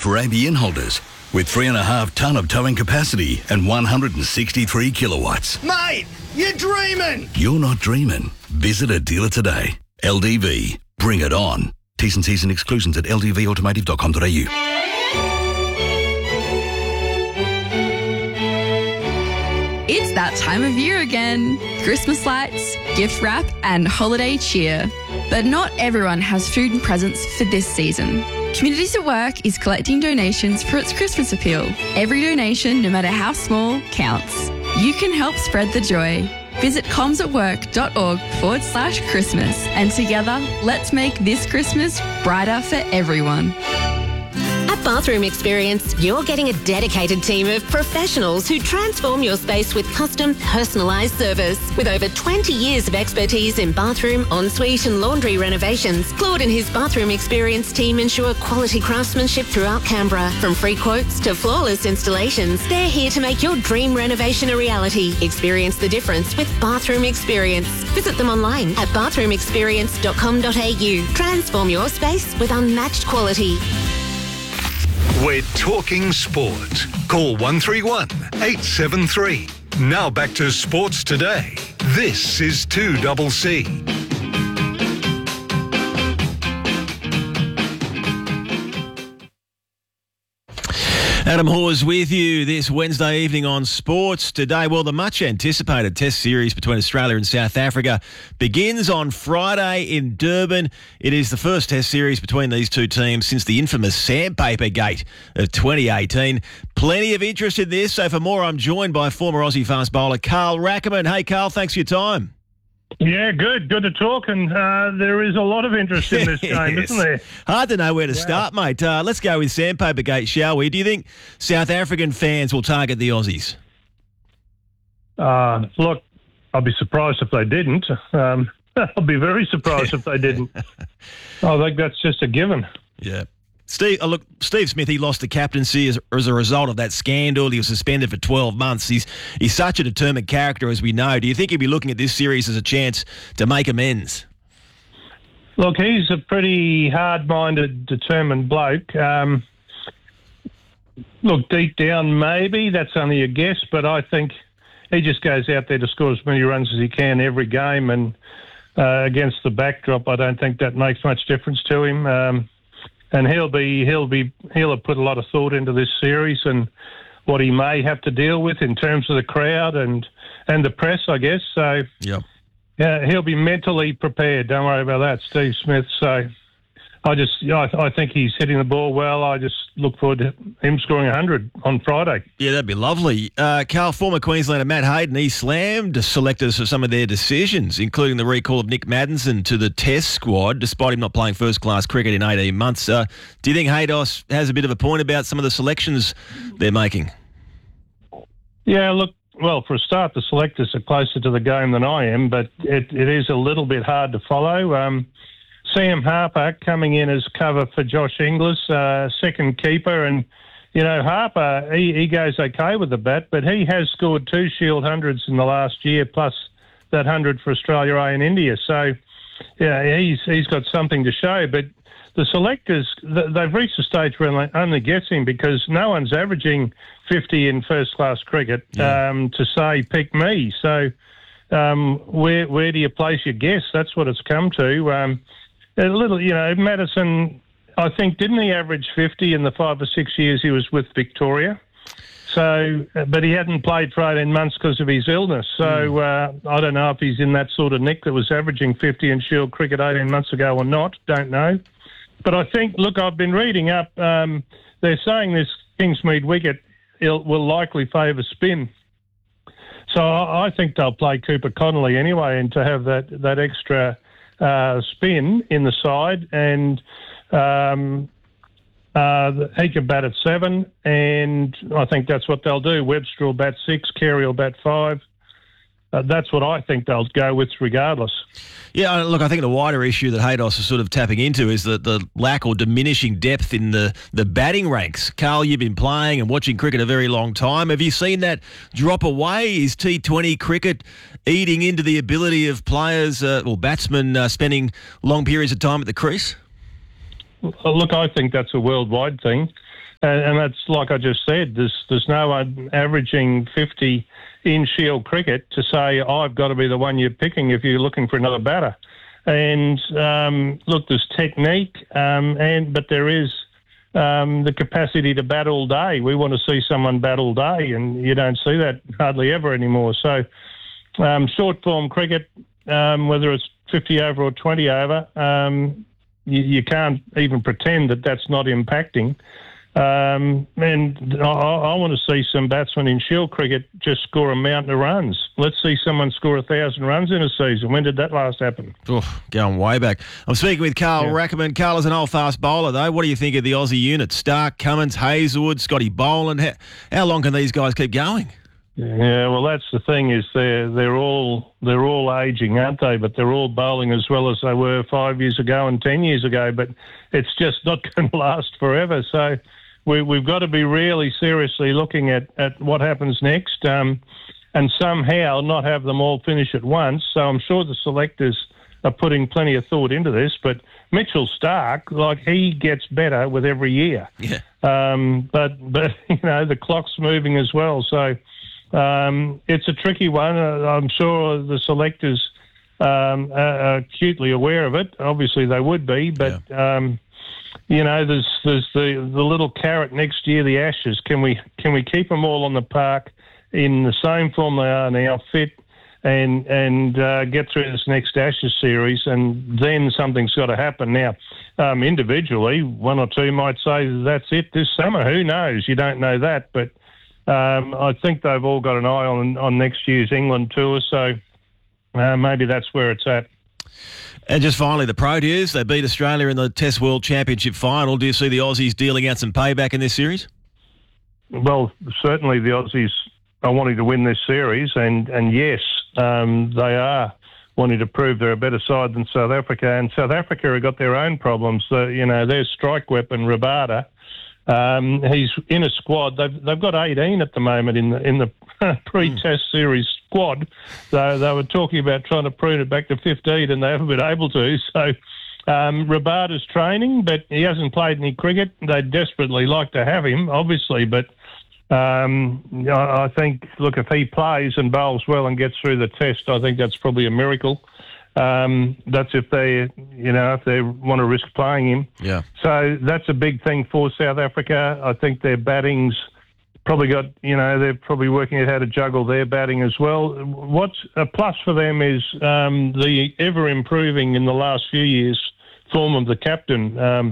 for ABN holders with 3.5 tonne of towing capacity and 163 kilowatts. Mate, you're dreaming! You're not dreaming. Visit a dealer today. LDV. Bring it on. T's and C's and exclusions at ldvautomotive.com.au. It's that time of year again. Christmas lights, gift wrap and holiday cheer. But not everyone has food and presents for this season. Communities at Work is collecting donations for its Christmas appeal. Every donation, no matter how small, counts. You can help spread the joy. Visit comsatwork.org/Christmas and together, let's make this Christmas brighter for everyone. At Bathroom Experience, you're getting a dedicated team of professionals who transform your space with custom, personalised service. With over 20 years of expertise in bathroom, ensuite and laundry renovations, Claude and his Bathroom Experience team ensure quality craftsmanship throughout Canberra. From free quotes to flawless installations, they're here to make your dream renovation a reality. Experience the difference with Bathroom Experience. Visit them online at bathroomexperience.com.au. Transform your space with unmatched quality. We're talking sport. Call 131 873. Now back to Sports Today. This is 2CC. Adam Hawes with you this Wednesday evening on Sports Today. Well, the much-anticipated Test series between Australia and South Africa begins on Friday in Durban. It is the first Test series between these two teams since the infamous Sandpaper Gate of 2018. Plenty of interest in this, so for more, I'm joined by former Aussie fast bowler Carl Rackemann. Hey, Carl, thanks for your time. Yeah, good to talk, and there is a lot of interest in this game, isn't there? Hard to know where to start, mate. Let's go with Sandpaper Gate, shall we? Do you think South African fans will target the Aussies? Look, I'll be surprised if they didn't. I'll be very surprised if they didn't. I think that's just a given. Yeah. Steve Smith, he lost the captaincy as a result of that scandal. He was suspended for 12 months. He's such a determined character, as we know. Do you think he'd be looking at this series as a chance to make amends? Look, he's a pretty hard-minded, determined bloke. Look, deep down, maybe. That's only a guess, but I think he just goes out there to score as many runs as he can every game, and against the backdrop, I don't think that makes much difference to him. And he'll have put a lot of thought into this series and what he may have to deal with in terms of the crowd and the press, I guess. So yeah, he'll be mentally prepared. Don't worry about that, Steve Smith. So I think he's hitting the ball well. I just look forward to him scoring 100 on Friday. Yeah, that'd be lovely. Carl, former Queenslander Matt Hayden, he slammed selectors for some of their decisions, including the recall of Nick Maddinson to the Test squad, despite him not playing first-class cricket in 18 months. Do you think Haydos has a bit of a point about some of the selections they're making? Yeah, look, well, for a start, the selectors are closer to the game than I am, but it is a little bit hard to follow. Sam Harper coming in as cover for Josh Inglis, second keeper. And, you know, Harper, he goes okay with the bat, but he has scored 2 Shield hundreds in the last year, plus that 100 for Australia A and India. So, yeah, he's got something to show. But the selectors, they've reached a stage where they're only guessing because no one's averaging 50 in first-class cricket to say, pick me. So where do you place your guess? That's what it's come to. A little, you know, Madison, I think, didn't he average 50 in the 5 or 6 years he was with Victoria? So, but he hadn't played for 18 months because of his illness. So I don't know if he's in that sort of nick that was averaging 50 in Shield cricket 18 months ago or not. Don't know. But I think, look, I've been reading up. They're saying this Kingsmead wicket will likely favour spin. So I think they'll play Cooper Connolly anyway, and to have that extra spin in the side, and he can bat at 7, and I think that's what they'll do. Webster will bat 6, Carey will bat 5. That's what I think they'll go with regardless. Yeah, look, I think the wider issue that Haydos is sort of tapping into is the lack or diminishing depth in the batting ranks. Carl, you've been playing and watching cricket a very long time. Have you seen that drop away? Is T20 cricket eating into the ability of players or batsmen spending long periods of time at the crease? Look, I think that's a worldwide thing. And that's like I just said, there's no one averaging 50 in Shield cricket to say, I've got to be the one you're picking if you're looking for another batter. And look, there's technique, but there is the capacity to bat all day. We want to see someone bat all day, and you don't see that hardly ever anymore. So short form cricket, whether it's 50 over or 20 over, you can't even pretend that that's not impacting. And I want to see some batsmen in Shield cricket just score a mountain of runs. Let's see someone score 1,000 runs in a season. When did that last happen? Oh, going way back. I'm speaking with Carl Rackemann. Carl is an old fast bowler, though. What do you think of the Aussie unit? Stark, Cummins, Hazelwood, Scotty Boland. How long can these guys keep going? Yeah, well, that's the thing is they're all aging, aren't they? But they're all bowling as well as they were 5 years ago and 10 years ago. But it's just not going to last forever. So we've got to be really seriously looking at what happens next, and somehow not have them all finish at once. So I'm sure the selectors are putting plenty of thought into this. But Mitchell Stark, like, he gets better with every year. Yeah. But you know, the clock's moving as well. So. It's a tricky one. I'm sure the selectors are acutely aware of it. Obviously, they would be, but you know, there's the little carrot next year, the Ashes. Can we keep them all on the park in the same form they are now, fit, and get through this next Ashes series, and then something's got to happen. Now, individually, one or two might say that's it this summer. Who knows? You don't know that, but. I think they've all got an eye on next year's England tour, so maybe that's where it's at. And just finally, the Proteas, they beat Australia in the Test World Championship final. Do you see the Aussies dealing out some payback in this series? Well, certainly the Aussies are wanting to win this series, and yes, they are wanting to prove they're a better side than South Africa. And South Africa have got their own problems. You know, their strike weapon, Rabada, he's in a squad. They've got 18 at the moment in the pre-test series squad. So they were talking about trying to prune it back to 15, and they haven't been able to. So Rabada's training, but he hasn't played any cricket. They'd desperately like to have him, obviously, but I think, look, if he plays and bowls well and gets through the test, I think that's probably a miracle. That's if they want to risk playing him. Yeah. So that's a big thing for South Africa. I think their batting's probably got, they're probably working out how to juggle their batting as well. What's a plus for them is the ever improving in the last few years form of the captain.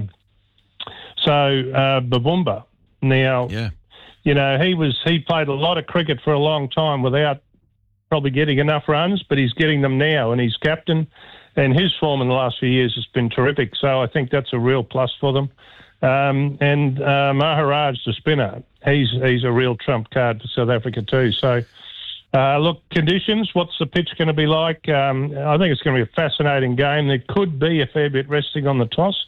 Babumba. Now, he played a lot of cricket for a long time without probably getting enough runs, but he's getting them now, and he's captain, and his form in the last few years has been terrific. So I think that's a real plus for them. And Maharaj, the spinner, he's a real trump card for South Africa too. So, look, conditions, what's the pitch going to be like? I think it's going to be a fascinating game. There could be a fair bit resting on the toss.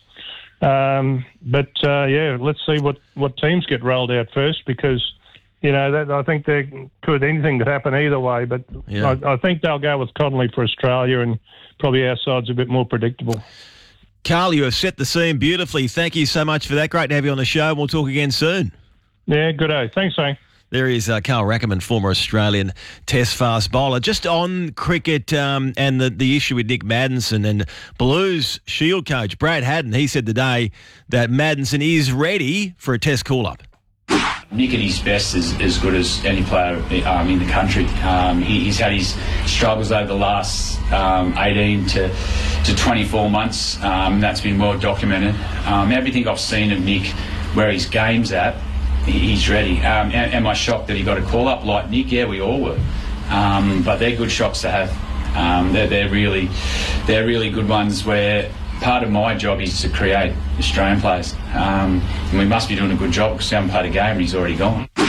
Let's see what teams get rolled out first, because I think anything could happen either way, but I think they'll go with Connolly for Australia, and probably our side's a bit more predictable. Carl, you have set the scene beautifully. Thank you so much for that. Great to have you on the show. We'll talk again soon. Yeah, good day. Thanks, Shane. There is Carl Rackemann, former Australian Test fast bowler. Just on cricket and the issue with Nick Maddinson and Blues Shield coach Brad Haddin, he said today that Maddinson is ready for a Test call-up. Nick at his best is as good as any player in the country. He's had his struggles over the last 18 to 24 months. That's been well documented. Everything I've seen of Nick, where his game's at, he's ready. Am I shocked that he got a call-up like Nick? Yeah, we all were. But they're good shocks to have. They're really good ones where part of my job is to create Australian players. And we must be doing a good job because we haven't played a game and he's already gone.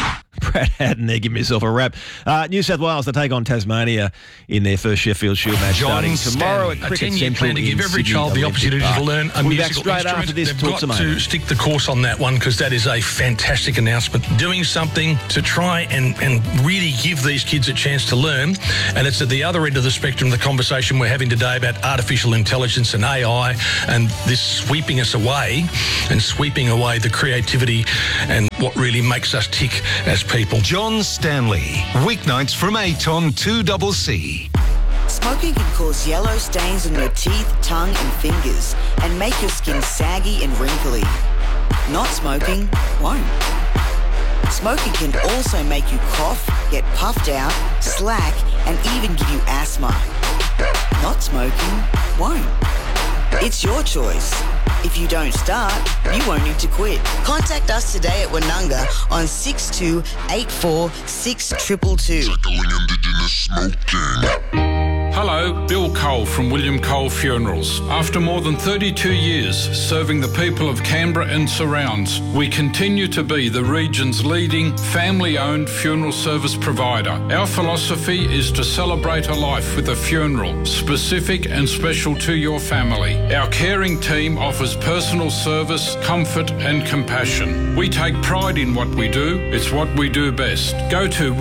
Brad Haddon there, give myself a wrap. New South Wales, they take on Tasmania in their first Sheffield Shield match starting tomorrow at Cricket Central. A 10-year plan to give every child the opportunity to learn a musical instrument. They've got to stick the course on that one because that is a fantastic announcement. Doing something to try and really give these kids a chance to learn. And it's at the other end of the spectrum, the conversation we're having today about artificial intelligence and AI and this sweeping us away and sweeping away the creativity and what really makes us tick as people. John Stanley, weeknights from 8 on 2CC. Smoking can cause yellow stains on your teeth, tongue and fingers and make your skin saggy and wrinkly. Not smoking won't. Smoking can also make you cough, get puffed out, slack and even give you asthma. Not smoking won't. It's your choice. If you don't start, you won't need to quit. Contact us today at Woonunga on 6284 6222. Tackling Indigenous smoking. Hello, Bill Cole from William Cole Funerals. After more than 32 years serving the people of Canberra and surrounds, we continue to be the region's leading family-owned funeral service provider. Our philosophy is to celebrate a life with a funeral, specific and special to your family. Our caring team offers personal service, comfort and compassion. We take pride in what we do. It's what we do best. Go to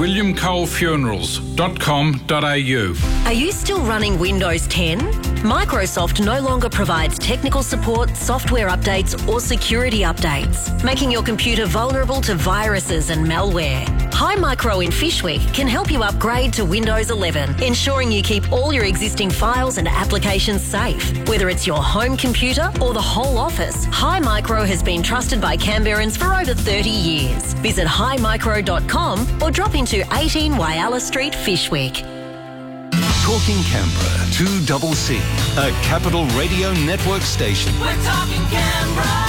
williamcolefunerals.com.au. Are you still running Windows 10? Microsoft no longer provides technical support, software updates or security updates, making your computer vulnerable to viruses and malware. Hi Micro in Fishwick can help you upgrade to Windows 11, ensuring you keep all your existing files and applications safe. Whether it's your home computer or the whole office, Hi Micro has been trusted by Canberrans for over 30 years. Visit himicro.com or drop into 18 Whyalla Street, Fishwick. Talking Canberra, 2CC, a Capital Radio Network station. We're talking Canberra.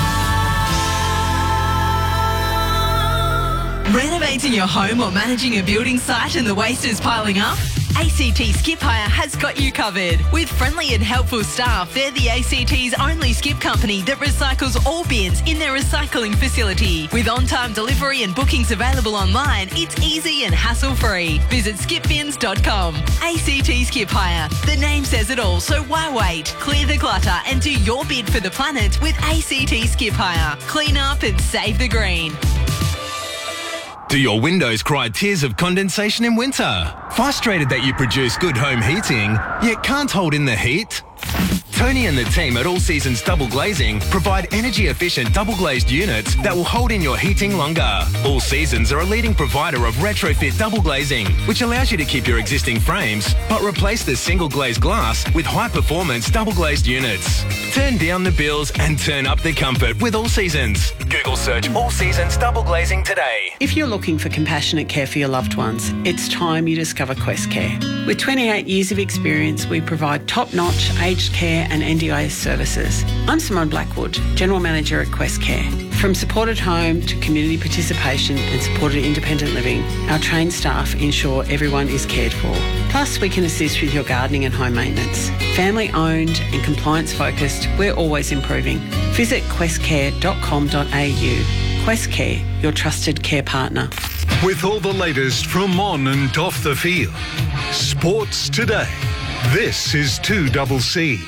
Renovating your home or managing a building site and the waste is piling up? ACT Skip Hire has got you covered. With friendly and helpful staff, they're the ACT's only skip company that recycles all bins in their recycling facility. With on-time delivery and bookings available online, it's easy and hassle-free. Visit skipbins.com. ACT Skip Hire. The name says it all, so why wait? Clear the clutter and do your bid for the planet with ACT Skip Hire. Clean up and save the green. Do your windows cry tears of condensation in winter? Frustrated that you produce good home heating, yet can't hold in the heat? Tony and the team at All Seasons Double Glazing provide energy-efficient double-glazed units that will hold in your heating longer. All Seasons are a leading provider of retrofit double glazing, which allows you to keep your existing frames, but replace the single-glazed glass with high-performance double-glazed units. Turn down the bills and turn up the comfort with All Seasons. Google search All Seasons Double Glazing today. If you're looking for compassionate care for your loved ones, it's time you discover Quest Care. With 28 years of experience, we provide top-notch aged care and NDIS services. I'm Simone Blackwood, General Manager at Quest Care. From supported home to community participation and supported independent living, our trained staff ensure everyone is cared for. Plus, we can assist with your gardening and home maintenance. Family owned and compliance focused, we're always improving. Visit questcare.com.au. Quest Care, your trusted care partner. With all the latest from on and off the field. Sports Today. This is 2CC.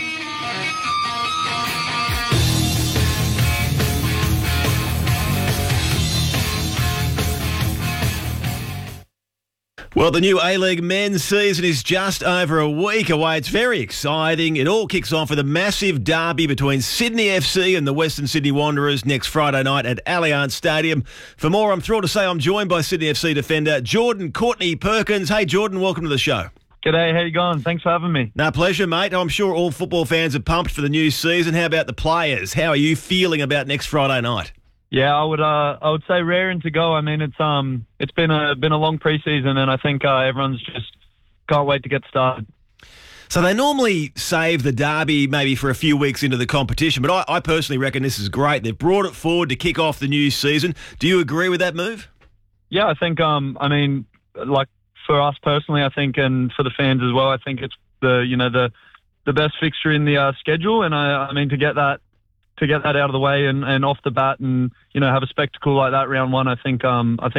Well, the new A-League men's season is just over a week away. It's very exciting. It all kicks off with a massive derby between Sydney FC and the Western Sydney Wanderers next Friday night at Allianz Stadium. For more, I'm thrilled to say I'm joined by Sydney FC defender Jordan Courtney Perkins. Hey, Jordan, welcome to the show. G'day, how you going? Thanks for having me. No, pleasure, mate. I'm sure all football fans are pumped for the new season. How about the players? How are you feeling about next Friday night? Yeah, I would say raring to go. I mean, it's been a long preseason, and I think everyone's just can't wait to get started. So they normally save the derby maybe for a few weeks into the competition, but I personally reckon this is great. They've brought it forward to kick off the new season. Do you agree with that move? Yeah, I think I mean, like for us personally, I think, and for the fans as well, I think it's the best fixture in the schedule, and I mean to get that out of the way and off the bat and have a spectacle like that round one, I think that's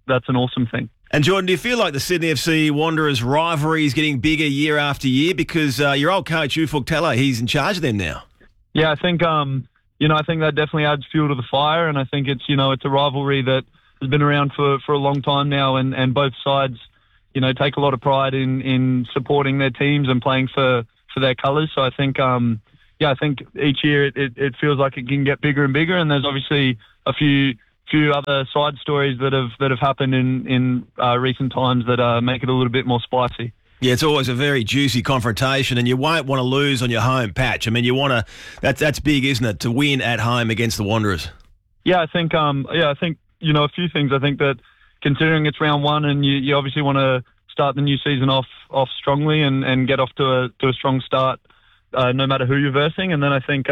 that's an awesome thing. And Jordan, do you feel like the Sydney FC Wanderers rivalry is getting bigger year after year because your old coach Ufuk Talay, he's in charge of them now? Yeah, I think I think that definitely adds fuel to the fire, and I think it's a rivalry that has been around for a long time now, and both sides take a lot of pride in supporting their teams and playing for their colours. So I think I think each year it feels like it can get bigger and bigger, and there's obviously a few other side stories that have happened in recent times that make it a little bit more spicy. Yeah, it's always a very juicy confrontation, and you won't want to lose on your home patch. I mean, you want to. That's big, isn't it, to win at home against the Wanderers? Yeah, I think. A few things. I think that considering it's round one, and you obviously want to start the new season off strongly and get off to a strong start, no matter who you're versing. And then I think,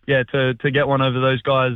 to get one over those guys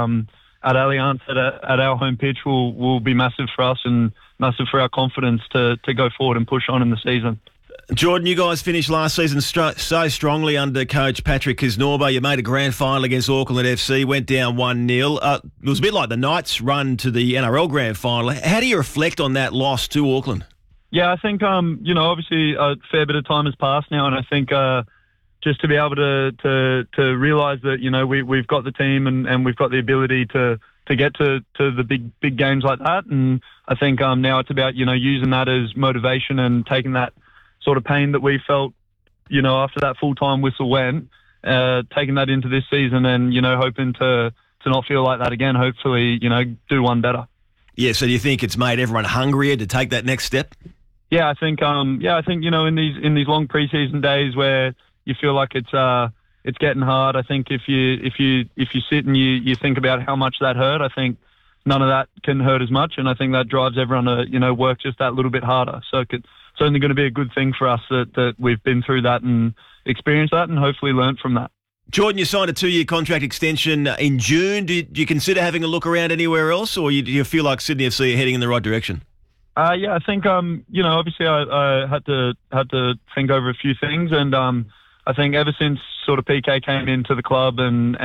at Allianz at our home pitch will be massive for us and massive for our confidence to go forward and push on in the season. Jordan, you guys finished last season so strongly under coach Patrick Kisnorbo. You made a grand final against Auckland FC, went down 1-0. It was a bit like the Knights' run to the NRL grand final. How do you reflect on that loss to Auckland? Yeah, I think, obviously a fair bit of time has passed now, and I think just to be able to realise that, we've got the team and we've got the ability to get to the big games like that. And I think now it's about, using that as motivation and taking that sort of pain that we felt, after that full-time whistle went, taking that into this season and, hoping to not feel like that again, hopefully, do one better. Yeah, so do you think it's made everyone hungrier to take that next step? Yeah, I think, in these long preseason days where you feel like it's getting hard, I think if you sit and you think about how much that hurt, I think none of that can hurt as much, and I think that drives everyone to work just that little bit harder. So it's only going to be a good thing for us that we've been through that and experienced that, and hopefully learnt from that. Jordan, you signed a 2-year contract extension in June. Do you consider having a look around anywhere else, or do you feel like Sydney FC are heading in the right direction? Yeah, I think obviously I had to think over a few things, and I think ever since sort of PK came into the club and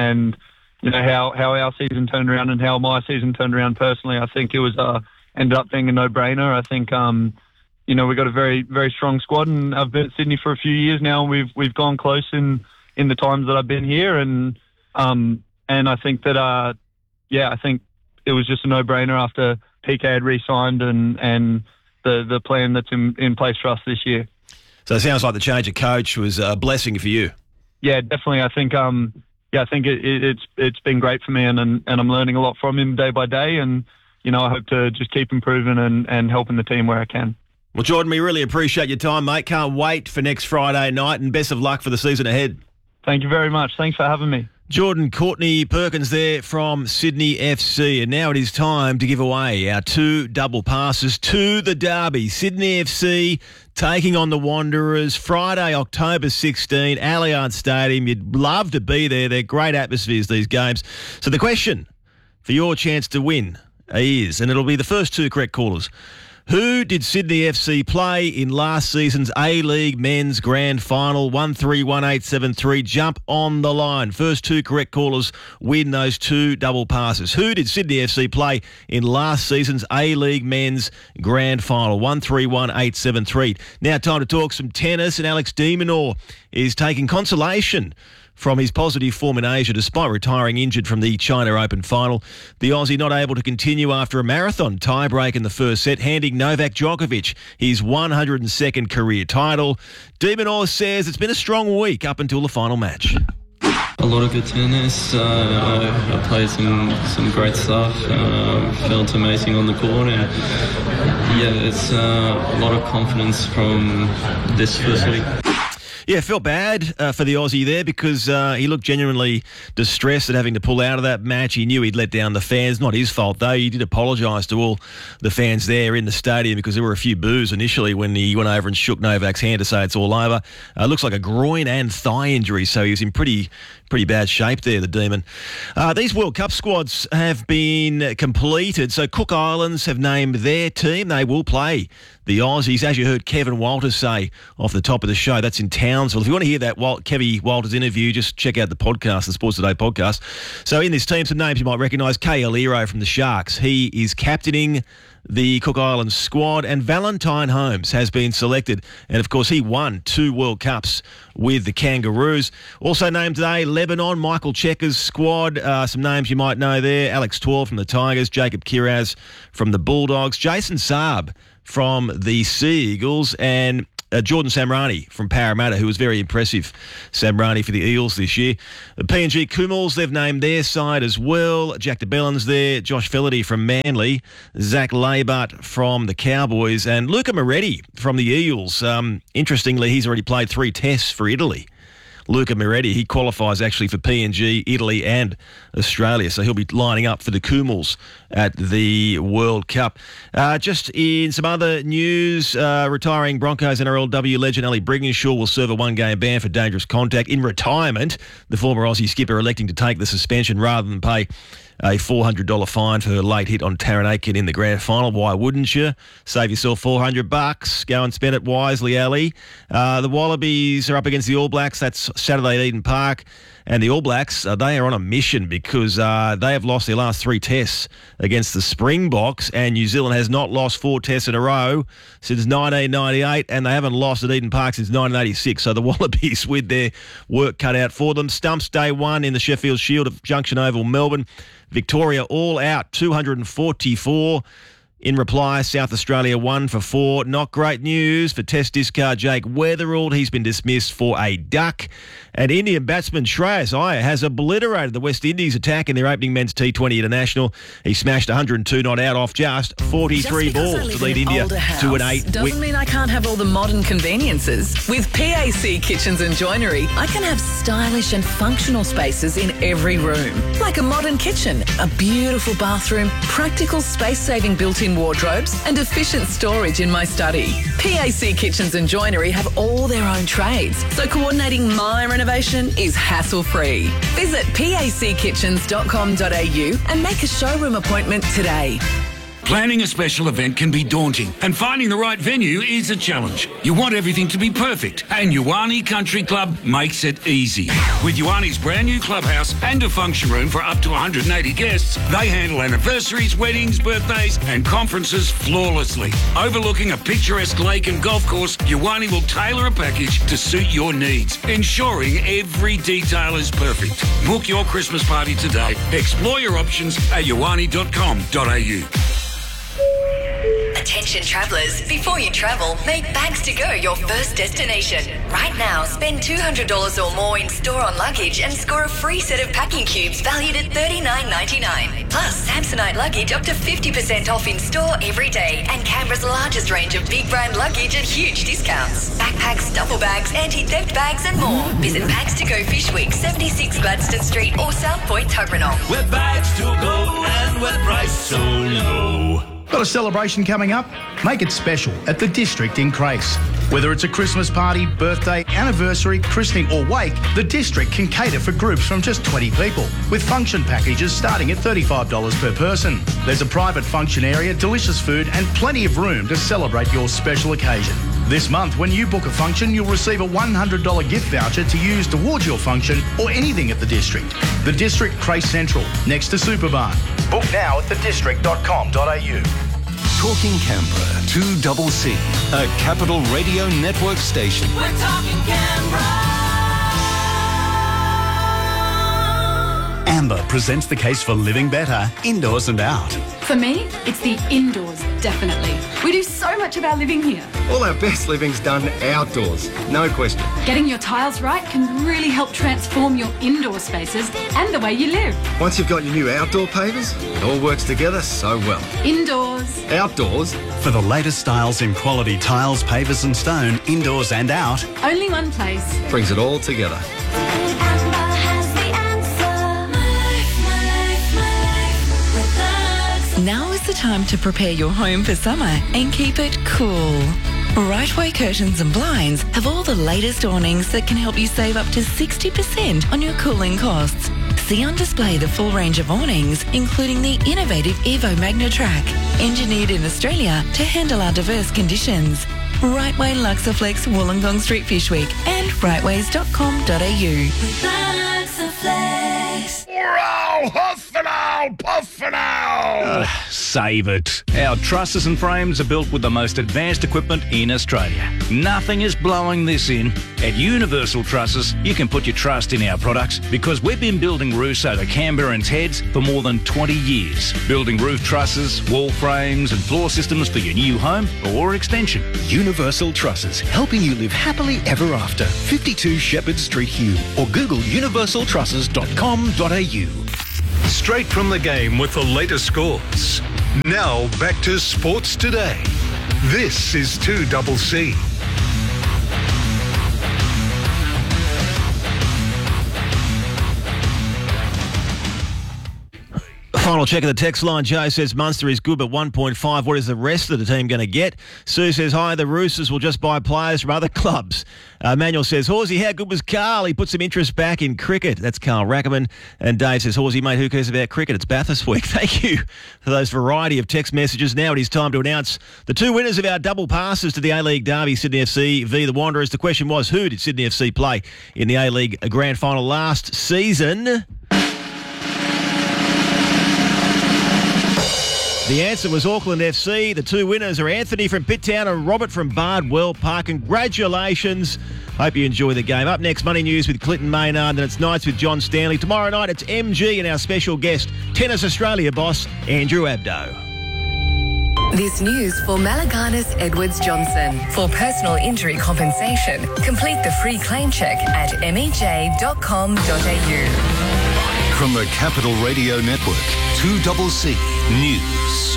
how our season turned around and how my season turned around personally, I think it was ended up being a no-brainer. I think we got a very, very strong squad, and I've been at Sydney for a few years now, and we've gone close in the times that I've been here, and I think that I think it was just a no-brainer after PK had re-signed and the plan that's in place for us this year. So it sounds like the change of coach was a blessing for you. Yeah, definitely. I think I think it's been great for me, and I'm learning a lot from him day by day, and I hope to just keep improving and helping the team where I can. Well, Jordan, we really appreciate your time, mate. Can't wait for next Friday night, and best of luck for the season ahead. Thank you very much. Thanks for having me. Jordan Courtney Perkins there from Sydney FC. And now it is time to give away our 2 double passes to the derby. Sydney FC taking on the Wanderers Friday, October 16, Allianz Stadium. You'd love to be there. They're great atmospheres, these games. So the question for your chance to win is, and it'll be the first 2 correct callers, who did Sydney FC play in last season's A-League Men's Grand Final? 131873. Jump on the line. First 2 correct callers win those 2 double passes. Who did Sydney FC play in last season's A-League Men's Grand Final? 131873. Now time to talk some tennis, and Alex de Minaur is taking consolation from his positive form in Asia despite retiring injured from the China Open final. The Aussie not able to continue after a marathon tiebreak in the first set, handing Novak Djokovic his 102nd career title. De Minaur says it's been a strong week up until the final match. A lot of good tennis. I played some great stuff. Felt amazing on the court, and it's a lot of confidence from this first week. Yeah, felt bad for the Aussie there because he looked genuinely distressed at having to pull out of that match. He knew he'd let down the fans. Not his fault, though. He did apologise to all the fans there in the stadium because there were a few boos initially when he went over and shook Novak's hand to say it's all over. Looks like a groin and thigh injury, so he was in pretty bad shape there, the Demon. These World Cup squads have been completed, so Cook Islands have named their team. They will play the Aussies. As you heard Kevin Walters say off the top of the show, that's in Townsville. If you want to hear that Kevy Walters interview, just check out the podcast, the Sports Today podcast. So in this team, some names you might recognise. Kay Aliro from the Sharks. He is captaining the Cook Islands squad, and Valentine Holmes has been selected. And, of course, he won 2 World Cups with the Kangaroos. Also named today, Lebanon, Michael Checker's squad. Some names you might know there. Alex Twal from the Tigers, Jacob Kiraz from the Bulldogs, Jason Saab from the Sea Eagles, and Jordan Samrani from Parramatta, who was very impressive, Samrani for the Eels this year. The PNG Kumals, they've named their side as well. Jack de Bellin's there, Josh Felaherty from Manly, Zach Labart from the Cowboys, and Luca Moretti from the Eels. Interestingly, he's already played 3 tests for Italy. Luca Moretti, he qualifies actually for PNG, Italy and Australia, so he'll be lining up for the Kumals at the World Cup. Just in some other news, retiring Broncos NRLW legend Ali Brigginshaw will serve a 1-game ban for dangerous contact. In retirement, the former Aussie skipper electing to take the suspension rather than pay a $400 fine for her late hit on Taryn Aiken in the grand final. Why wouldn't you? Save yourself $400. Go and spend it wisely, Ali. The Wallabies are up against the All Blacks. That's Saturday at Eden Park. And the All Blacks, they are on a mission because they have lost their last 3 tests against the Springboks, and New Zealand has not lost 4 tests in a row since 1998, and they haven't lost at Eden Park since 1986. So the Wallabies with their work cut out for them. Stumps day 1 in the Sheffield Shield at Junction Oval, Melbourne. Victoria all out, 244. In reply, South Australia 1 for 4. Not great news for Test discard Jake Weatherald. He's been dismissed for a duck. And Indian batsman Shreyas Iyer has obliterated the West Indies attack in their opening men's T20 International. He smashed 102 not out off just 43 balls to lead India to an 8. Doesn't mean I can't have all the modern conveniences. With PAC Kitchens and Joinery, I can have stylish and functional spaces in every room. Like a modern kitchen, a beautiful bathroom, practical space-saving built-in wardrobes, and efficient storage in my study. PAC Kitchens and Joinery have all their own trades, so coordinating my renovation is hassle-free. Visit packitchens.com.au and make a showroom appointment today. Planning a special event can be daunting, and finding the right venue is a challenge. You want everything to be perfect, and Ioane Country Club makes it easy. With Ioane's brand new clubhouse and a function room for up to 180 guests, they handle anniversaries, weddings, birthdays, and conferences flawlessly. Overlooking a picturesque lake and golf course, Ioane will tailor a package to suit your needs, ensuring every detail is perfect. Book your Christmas party today. Explore your options at ioane.com.au. Attention travellers, before you travel, make Bags to Go your first destination. Right now, spend $200 or more in store-on luggage and score a free set of packing cubes valued at $39.99. Plus, Samsonite luggage up to 50% off in store every day, and Canberra's largest range of big brand luggage at huge discounts. Backpacks, duffel bags, anti-theft bags and more. Visit Bags to Go Fish Week, 76 Gladstone Street or South Point, Tuggeranong. With Bags to Go and with price so low. Got a celebration coming up? Make it special at the District in Crace. Whether it's a Christmas party, birthday, anniversary, christening or wake, the District can cater for groups from just 20 people, with function packages starting at $35 per person. There's a private function area, delicious food and plenty of room to celebrate your special occasion. This month, when you book a function, you'll receive a $100 gift voucher to use towards your function or anything at the District. The District Crace Central, next to Superbarn. Book now at thedistrict.com.au. Talking Canberra, 2CC, a Capital Radio Network station. We're talking Canberra. Amber presents the case for living better, indoors and out. For me, it's the indoors, definitely. We do so much of our living here. All our best living's done outdoors, no question. Getting your tiles right can really help transform your indoor spaces and the way you live. Once you've got your new outdoor pavers, it all works together so well. Indoors. Outdoors. For the latest styles in quality tiles, pavers and stone, indoors and out. Only one place. Brings it all together. Now is the time to prepare your home for summer and keep it cool. Rightway Curtains and Blinds have all the latest awnings that can help you save up to 60% on your cooling costs. See on display the full range of awnings, including the innovative Evo Magnatrack, engineered in Australia to handle our diverse conditions. Rightway Luxaflex Wollongong Street Fish Week and rightways.com.au. Luxaflex. Ow, huff and ow, puff and ow. Save it. Our trusses and frames are built with the most advanced equipment in Australia. Nothing is blowing this in. At Universal Trusses, you can put your trust in our products because we've been building roofs over Canberrans heads for more than 20 years. Building roof trusses, wall frames and floor systems for your new home or extension. Universal Trusses, helping you live happily ever after. 52 Shepherd Street, Hume, or Google universaltrusses.com.au. Straight from the game with the latest scores. Now back to Sports Today. This is 2CC. Final check of the text line. Joe says Munster is good, but 1.5. What is the rest of the team going to get? Sue says, hi, the Roosters will just buy players from other clubs. Manuel says, Horsey, how good was Carl? He put some interest back in cricket. That's Carl Rackerman. And Dave says, Horsey, mate, who cares about cricket? It's Bathurst week. Thank you for those variety of text messages. Now it is time to announce the two winners of our double passes to the A-League derby, Sydney FC v the Wanderers. The question was, who did Sydney FC play in the A-League Grand Final last season? The answer was Auckland FC. The two winners are Anthony from Pitttown and Robert from Bardwell Park. Congratulations. Hope you enjoy the game. Up next, Money News with Clinton Maynard, and it's Nights with John Stanley. Tomorrow night, it's MG and our special guest, Tennis Australia boss, Andrew Abdo. This news for Malaganas Edwards Johnson. For personal injury compensation, complete the free claim check at mej.com.au. From the Capital Radio Network, 2CC News.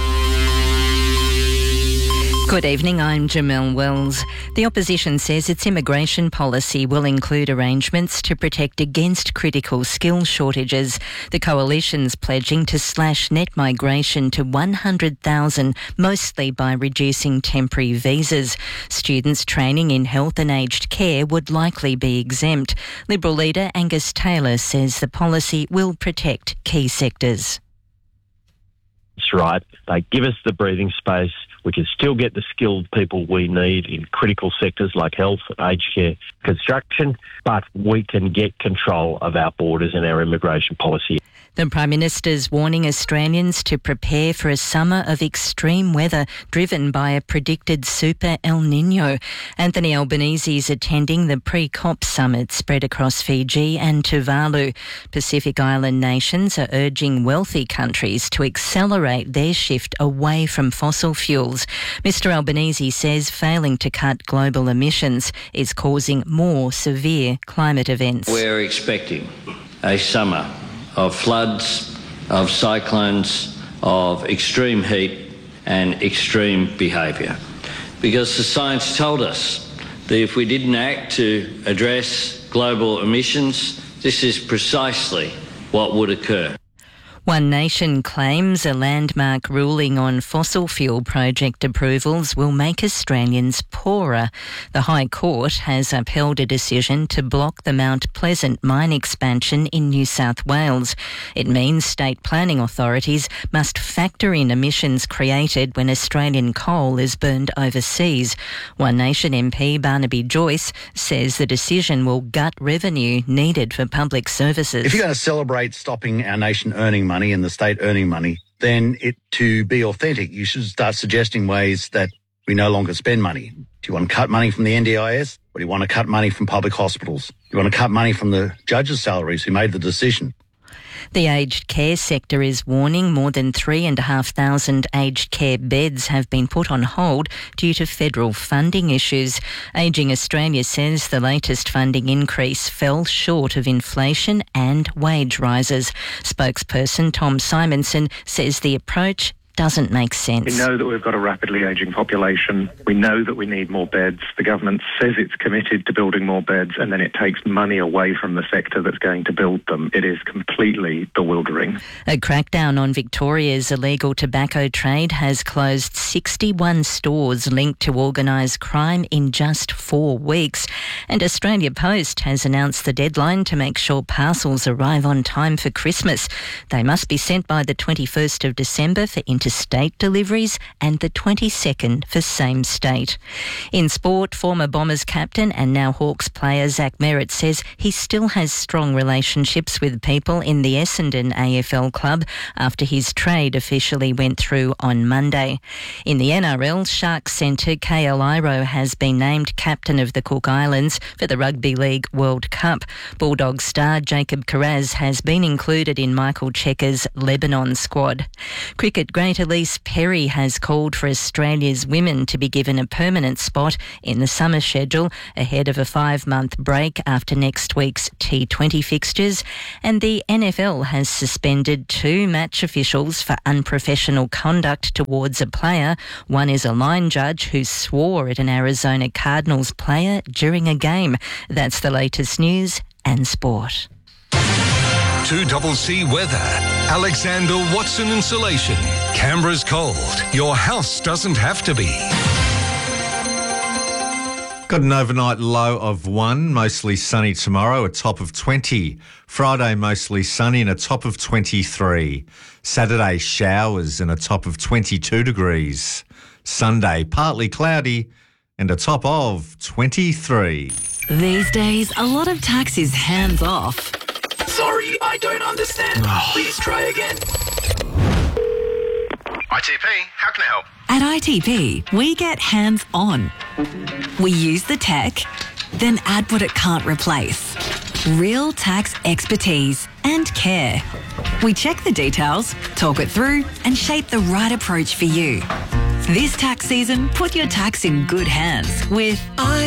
Good evening, I'm Jamelle Wells. The opposition says its immigration policy will include arrangements to protect against critical skill shortages. The coalition's pledging to slash net migration to 100,000, mostly by reducing temporary visas. Students training in health and aged care would likely be exempt. Liberal leader Angus Taylor says the policy will protect key sectors. That's right. They give us the breathing space. We can still get the skilled people we need in critical sectors like health, aged care, construction, but we can get control of our borders and our immigration policy. The Prime Minister's warning Australians to prepare for a summer of extreme weather driven by a predicted super El Niño. Anthony Albanese is attending the pre-COP summit spread across Fiji and Tuvalu. Pacific Island nations are urging wealthy countries to accelerate their shift away from fossil fuels. Mr Albanese says failing to cut global emissions is causing more severe climate events. We're expecting a summer of floods, of cyclones, of extreme heat and extreme behaviour. Because the science told us that if we didn't act to address global emissions, this is precisely what would occur. One Nation claims a landmark ruling on fossil fuel project approvals will make Australians poorer. The High Court has upheld a decision to block the Mount Pleasant mine expansion in New South Wales. It means state planning authorities must factor in emissions created when Australian coal is burned overseas. One Nation MP Barnaby Joyce says the decision will gut revenue needed for public services. If you're going to celebrate stopping our nation earning money and the state earning money, then to be authentic, you should start suggesting ways that we no longer spend money. Do you want to cut money from the NDIS? Or do you want to cut money from public hospitals? Do you want to cut money from the judges' salaries who made the decision? The aged care sector is warning more than 3,500 aged care beds have been put on hold due to federal funding issues. Ageing Australia says the latest funding increase fell short of inflation and wage rises. Spokesperson Tom Simonson says the approach doesn't make sense. We know that we've got a rapidly ageing population. We know that we need more beds. The government says it's committed to building more beds, and then it takes money away from the sector that's going to build them. It is completely bewildering. A crackdown on Victoria's illegal tobacco trade has closed 61 stores linked to organised crime in just 4 weeks. And Australia Post has announced the deadline to make sure parcels arrive on time for Christmas. They must be sent by the 21st of December for interstate deliveries and the 22nd for same state. In sport, former Bombers captain and now Hawks player Zach Merritt says he still has strong relationships with people in the Essendon AFL club after his trade officially went through on Monday. In the NRL, Sharks centre KL Iro has been named captain of the Cook Islands for the Rugby League World Cup. Bulldogs star Jacob Kiraz has been included in Michael Checker's Lebanon squad. Cricket great Elise Perry has called for Australia's women to be given a permanent spot in the summer schedule ahead of a 5-month break after next week's T20 fixtures. And the NFL has suspended 2 match officials for unprofessional conduct towards a player. One is a line judge who swore at an Arizona Cardinals player during a game. That's the latest news and sport. 2CC weather. Alexander Watson Insulation. Canberra's cold. Your house doesn't have to be. Got an overnight low of 1, mostly sunny tomorrow, a top of 20. Friday, mostly sunny and a top of 23. Saturday, showers and a top of 22 degrees. Sunday, partly cloudy and a top of 23. These days, a lot of tax is hands off. Sorry, I don't understand. Please try again. ITP, how can I help? At ITP, we get hands on. We use the tech, then add what it can't replace. Real tax expertise and care. We check the details, talk it through, and shape the right approach for you. This tax season, put your tax in good hands with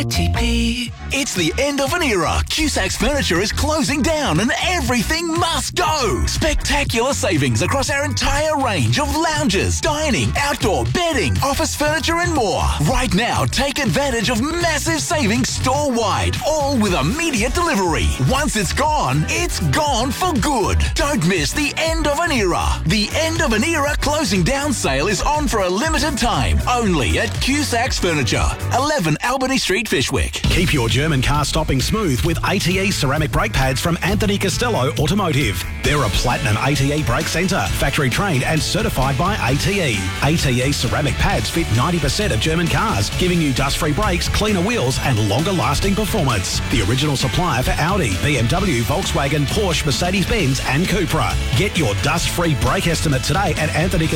ITP. It's the end of an era. Cusac's Furniture is closing down and everything must go. Spectacular savings across our entire range of lounges, dining, outdoor, bedding, office furniture and more. Right now, take advantage of massive savings store-wide, all with immediate delivery. Once it's gone for good. Don't miss the end of an era. The end of an era closing down sale is on for a limited time, only at Cusac's Furniture, 11 Albany Street, Fishwick. Keep your German car stopping smooth with ATE ceramic brake pads from Anthony Costello Automotive. They're a platinum ATE brake centre, factory trained and certified by ATE. ATE ceramic pads fit 90% of German cars, giving you dust-free brakes, cleaner wheels and longer lasting performance. The original supplier for Audi, BMW, Volkswagen, Porsche, Mercedes-Benz and Cupra. Get your dust-free brake estimate today at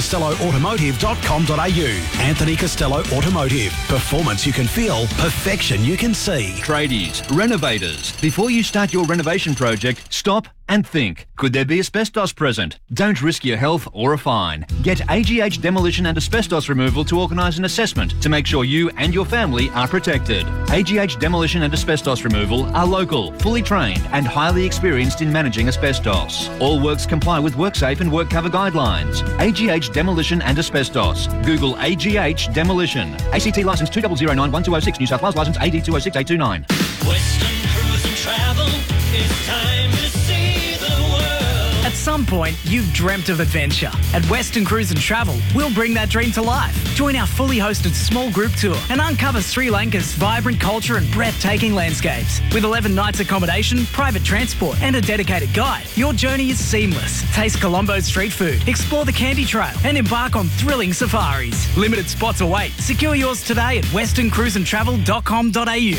anthonycostelloautomotive.com.au. Anthony Costello Automotive. Performance you can feel, perfection you can see. Tradies, renovators. Before you start your renovation project, stop and think. Could there be asbestos present? Don't risk your health or a fine. Get AGH Demolition and Asbestos Removal to organise an assessment to make sure you and your family are protected. AGH Demolition and Asbestos Removal are local, fully trained and highly experienced in managing asbestos. All works comply with WorkSafe and WorkCover guidelines. AGH Demolition and Asbestos. Google AGH Demolition. ACT licence 2009-1206, New South Wales licence AD 206829. Western Cruise and Travel, it's time to see the world. At some point, you've dreamt of adventure. At Western Cruise and Travel, we'll bring that dream to life. Join our fully hosted small group tour and uncover Sri Lanka's vibrant culture and breathtaking landscapes. With 11 nights accommodation, private transport and a dedicated guide, your journey is seamless. Taste Colombo's street food, explore the Candy Trail and embark on thrilling safaris. Limited spots await. Secure yours today at westerncruiseandtravel.com.au.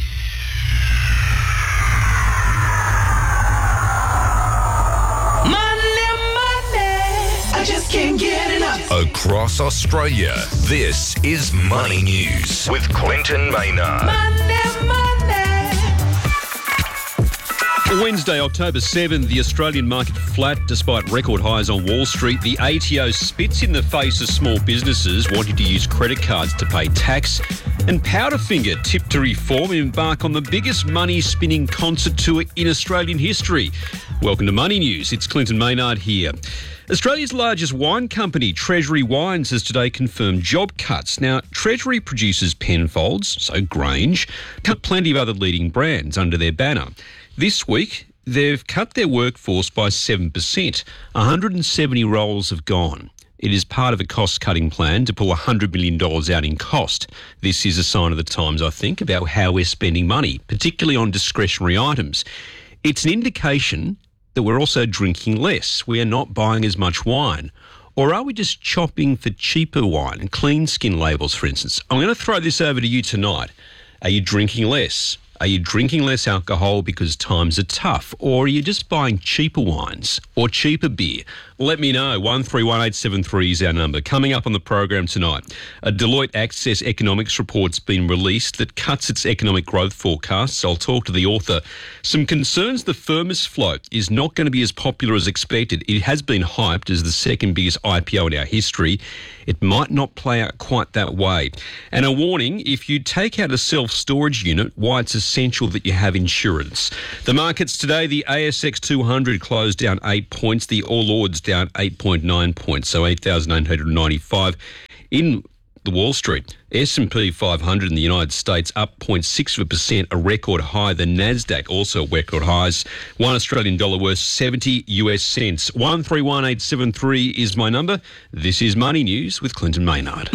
Just can't get enough. Across Australia, this is Money News with Clinton Maynard. Wednesday, October 7, the Australian market flat despite record highs on Wall Street. The ATO spits in the face of small businesses wanting to use credit cards to pay tax. And Powderfinger tipped to reform and embark on the biggest money-spinning concert tour in Australian history. Welcome to Money News. It's Clinton Maynard here. Australia's largest wine company, Treasury Wines, has today confirmed job cuts. Now, Treasury produces Penfolds, so Grange, cut plenty of other leading brands under their banner. This week, they've cut their workforce by 7%. 170 roles have gone. It is part of a cost-cutting plan to pull $100 million out in cost. This is a sign of the times, I think, about how we're spending money, particularly on discretionary items. It's an indication that we're also drinking less. We are not buying as much wine. Or are we just shopping for cheaper wine and clean skin labels, for instance? I'm going to throw this over to you tonight. Are you drinking less? Are you drinking less alcohol because times are tough? Or are you just buying cheaper wines or cheaper beer? Let me know. 131873 is our number. Coming up on the program tonight, a Deloitte Access Economics report's been released that cuts its economic growth forecasts. I'll talk to the author. Some concerns the Firmus float is not going to be as popular as expected. It has been hyped as the second biggest IPO in our history. It might not play out quite that way. And a warning, if you take out a self-storage unit, why it's essential that you have insurance. The markets today, the ASX 200 closed down 8 points, the All Ords down 8.9 points, so 8,895 in the Wall Street. S&P 500 in the United States up 0.6%, a record high. The Nasdaq also record highs. $1 Australian dollar worth 70 US cents. 131873 is my number. This is Money News with Clinton Maynard.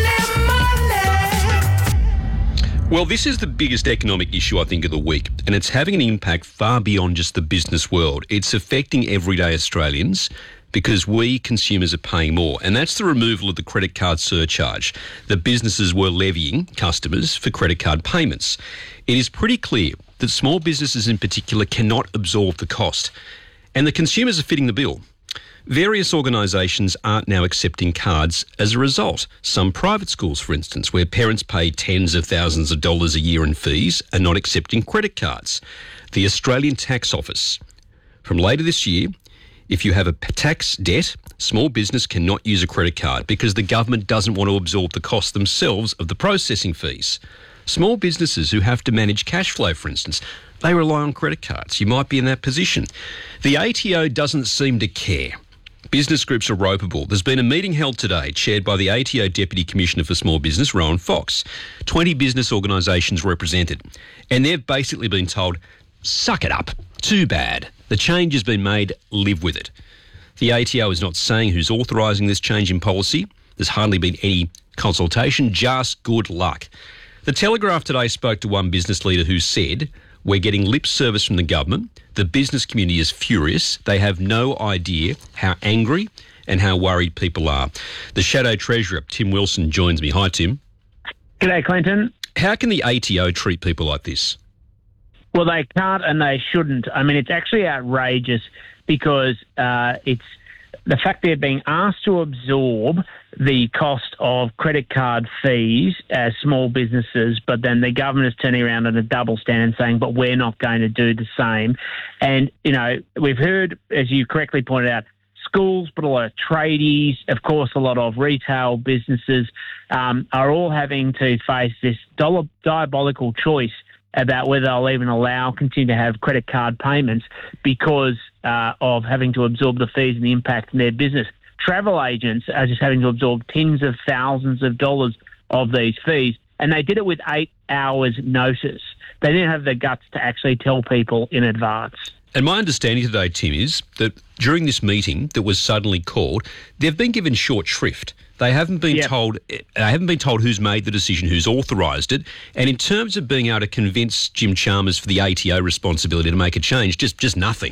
Well, this is the biggest economic issue, I think, of the week, and it's having an impact far beyond just the business world. It's affecting everyday Australians because we consumers are paying more, and that's the removal of the credit card surcharge that businesses were levying customers for credit card payments. It is pretty clear that small businesses in particular cannot absorb the cost, and the consumers are fitting the bill. Various organisations aren't now accepting cards as a result. Some private schools, for instance, where parents pay tens of thousands of dollars a year in fees, are not accepting credit cards. The Australian Tax Office, from later this year, if you have a tax debt, small business cannot use a credit card because the government doesn't want to absorb the cost themselves of the processing fees. Small businesses who have to manage cash flow, for instance, they rely on credit cards. You might be in that position. The ATO doesn't seem to care. Business groups are ropeable. There's been a meeting held today chaired by the ATO Deputy Commissioner for Small Business, Rowan Fox. 20 business organisations represented. And they've basically been told, suck it up. Too bad. The change has been made. Live with it. The ATO is not saying who's authorising this change in policy. There's hardly been any consultation. Just good luck. The Telegraph today spoke to one business leader who said, we're getting lip service from the government. The business community is furious. They have no idea how angry and how worried people are. The Shadow Treasurer, Tim Wilson, joins me. Hi, Tim. G'day, Clinton. How can the ATO treat people like this? Well, they can't and they shouldn't. I mean, it's actually outrageous because it's the fact they're being asked to absorb the cost of credit card fees as small businesses, but then the government is turning around on a double stand and saying, but we're not going to do the same. And, you know, we've heard, as you correctly pointed out, schools, but a lot of tradies, of course, a lot of retail businesses are all having to face this diabolical choice about whether they'll even continue to have credit card payments because of having to absorb the fees and the impact in their business. Travel agents are just having to absorb tens of thousands of dollars of these fees, and they did it with 8 hours' notice. They didn't have the guts to actually tell people in advance. And my understanding today, Tim, is that during this meeting that was suddenly called, they've been given short shrift. They haven't been told. They haven't been told who's made the decision, who's authorised it. And in terms of being able to convince Jim Chalmers for the ATO responsibility to make a change, just nothing.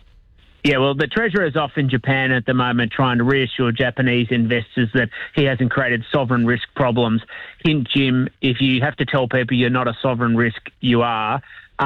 Yeah, well, the Treasurer is off in Japan at the moment trying to reassure Japanese investors that he hasn't created sovereign risk problems. Hint, Jim, if you have to tell people you're not a sovereign risk, you are.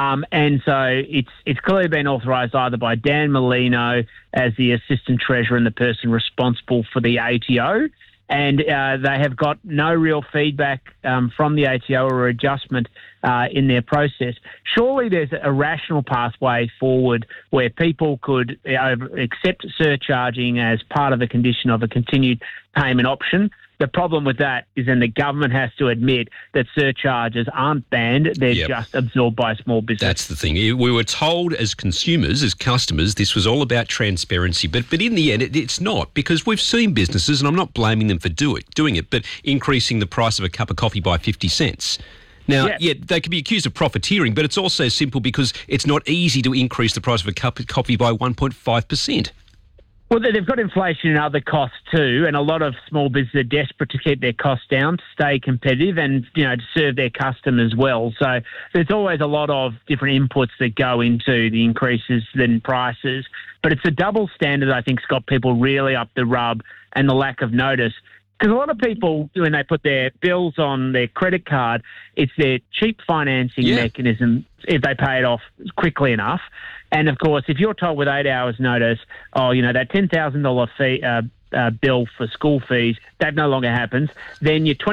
And so it's clearly been authorised either by Dan Molino as the Assistant Treasurer and the person responsible for the ATO, and they have got no real feedback from the ATO or adjustment in their process. Surely there's a rational pathway forward where people could accept surcharging as part of the condition of a continued payment option. The problem with that is then the government has to admit that surcharges aren't banned, they're just absorbed by small business. That's the thing. We were told as consumers, as customers, this was all about transparency. But in the end, it's not, because we've seen businesses, and I'm not blaming them for doing it, but increasing the price of a cup of coffee by 50 cents. Now, they can be accused of profiteering, but it's also simple because it's not easy to increase the price of a cup of coffee by 1.5%. Well, they've got inflation and other costs too, and a lot of small businesses are desperate to keep their costs down, to stay competitive and, to serve their customers well. So there's always a lot of different inputs that go into the increases in prices. But it's a double standard I think's got people really up the rub, and the lack of notice. Because a lot of people, when they put their bills on their credit card, it's their cheap financing mechanism if they pay it off quickly enough. And, of course, if you're told with 8 hours' notice, that $10,000 fee bill for school fees, that no longer happens, then your